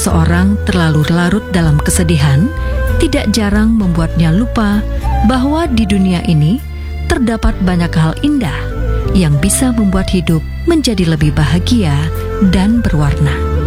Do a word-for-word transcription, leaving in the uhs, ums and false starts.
seorang terlalu larut dalam kesedihan, tidak jarang membuatnya lupa bahwa di dunia ini terdapat banyak hal indah yang bisa membuat hidup menjadi lebih bahagia dan berwarna.